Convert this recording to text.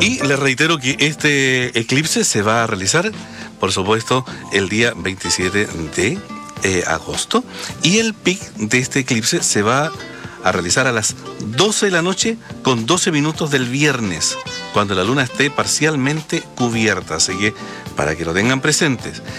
Y les reitero que este eclipse se va a realizar, por supuesto, el día 27 de agosto. Y el pic de este eclipse se va a realizar a las 12 de la noche con 12 minutos del viernes, cuando la luna esté parcialmente cubierta. Así que para que lo tengan presentes.